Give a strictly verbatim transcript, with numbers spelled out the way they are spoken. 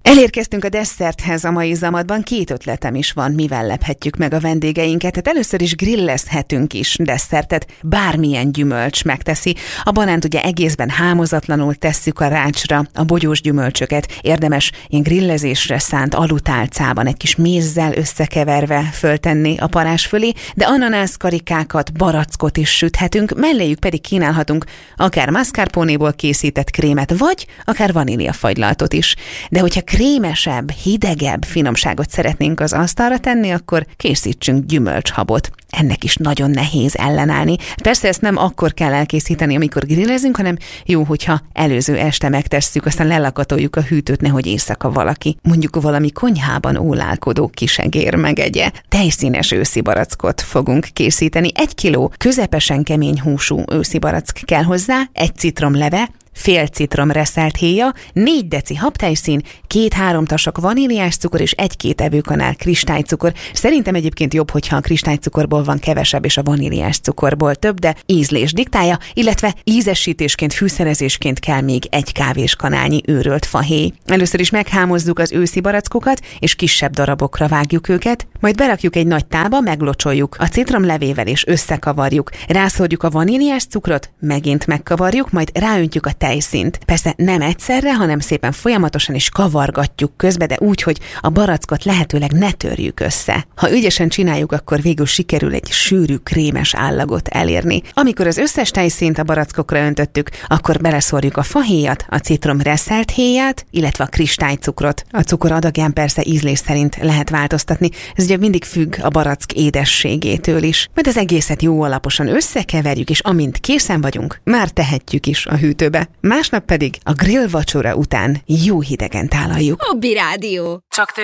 Elérkeztünk a desszerthez a mai zamatban, két ötletem is van, mivel lephetjük meg a vendégeinket. Hát először is grillezhetünk is desszertet, bármilyen gyümölcs megteszi. A banánt ugye egészben hámozatlanul tesszük a rácsra, a bogyós gyümölcsöket érdemes ilyen grillezésre szánt alutálcában egy kis mézzel összekeverve föltenni a parás fölé, de ananászkarikákat, barackot is süthetünk, melléjük pedig kínálhatunk akár mascarponéból készített krémet, vagy akár vaníliafagylaltot is. De hogyha krémesebb, hidegebb finomságot szeretnénk az asztalra tenni, akkor készítsünk gyümölcshabot. Ennek is nagyon nehéz ellenállni. Persze ezt nem akkor kell elkészíteni, amikor grillezünk, hanem jó, hogyha előző este megtesszük, aztán lelakatoljuk a hűtőt, nehogy éjszaka valaki, mondjuk valami konyhában ólálkodó kisegér megegye. Tejszínes őszi barackot fogunk készíteni. Egy kiló közepesen kemény húsú őszi barack kell hozzá, egy citromleve, fél citrom reszelt héja, négy deci habtejszín, két-három tasak vaníliás cukor és egy-két evőkanál kristálycukor. Szerintem egyébként jobb, hogyha a kristálycukorból van kevesebb és a vaníliás cukorból több, de ízlés diktálja, illetve ízesítésként, fűszerezésként kell még egy kávéskanálnyi őrölt fahéj. Először is meghámozzuk az őszi barackokat, és kisebb darabokra vágjuk őket, majd berakjuk egy nagy tálba, meglocsoljuk a citromlevével és összekavarjuk. Rászórjuk a vaníliás cukrot, megint megkavarjuk, majd ráöntjük a tejszínt. Persze nem egyszerre, hanem szépen folyamatosan is kavargatjuk közbe, de úgy, hogy a barackot lehetőleg ne törjük össze. Ha ügyesen csináljuk, akkor végül sikerül egy sűrű, krémes állagot elérni. Amikor az összes tejszínt a barackokra öntöttük, akkor beleszórjuk a fahéjat, a citrom reszelt héját, illetve a kristálycukrot. A cukor adagján persze ízlés szerint lehet változtatni, ez ugye mindig függ a barack édességétől is. Majd az egészet jó alaposan összekeverjük, és amint készen vagyunk, már tehetjük is a hűtőbe. Másnap pedig a grill vacsora után jó hidegen tálaljuk. Hobby Rádió. Csak